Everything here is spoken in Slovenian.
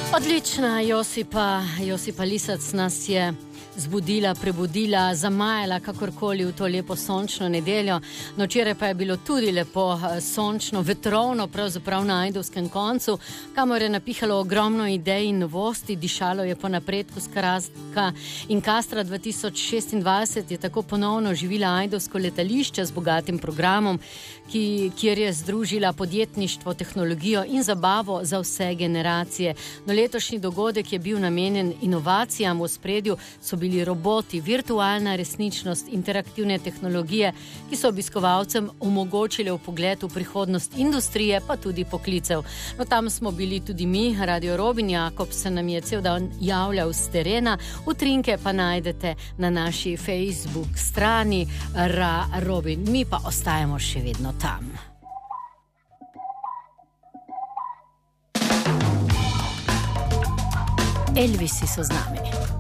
Odlična Josipa Lisac nas je zbudila, prebudila, zamajala kakorkoli v to lepo sončno nedeljo. No, včeraj pa je bilo tudi lepo sončno, vetrovno, pravzaprav na Ajdovskem koncu, kamor je napihalo ogromno idej in novosti, dišalo je po napredku Skaraska in Kastra 2026 je tako ponovno živila Ajdovsko letališče z bogatim programom, kjer je združila podjetništvo, tehnologijo in zabavo za vse generacije. No, letošnji dogodek je bil namenjen inovacijam, v ospredju so bili roboti, virtualna resničnost, interaktivne tehnologije, ki so obiskovalcem omogočile vpogled v prihodnost industrije, pa tudi poklicev. No, tam smo bili tudi mi, Radio Robin. Jakob se nam je cel dan javljal z terena, utrinke pa najdete na naši Facebook strani Robin. Mi pa ostajamo še vedno tam. Elvisi so z nami.